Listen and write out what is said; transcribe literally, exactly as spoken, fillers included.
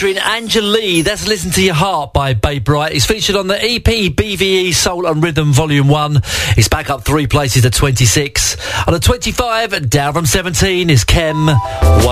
featuring Angela. That's Listen to Your Heart by Babe Bright. It's featured on the E P B V E Soul and Rhythm Volume one. It's back up three places to twenty-six. On the twenty-five, down from seventeen, is Kem.